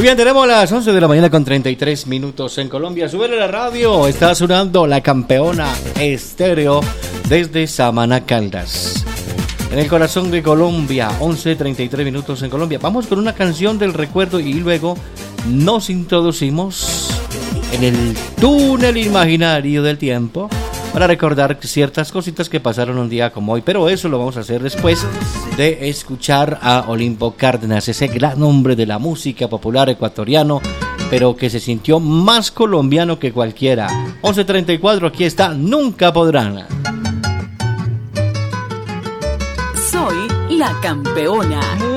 bien, tenemos las 11 de la mañana con 33 minutos en Colombia. Súbele la radio, está sonando La Campeona Estéreo desde Samaná, Caldas. En el corazón de Colombia, 11:33 minutos en Colombia. Vamos con una canción del recuerdo y luego nos introducimos en el túnel imaginario del tiempo para recordar ciertas cositas que pasaron un día como hoy. Pero eso lo vamos a hacer después de escuchar a Olimpo Cárdenas, ese gran hombre de la música popular ecuatoriano, pero que se sintió más colombiano que cualquiera. 11:34, aquí está Nunca Podrán. Soy la campeona.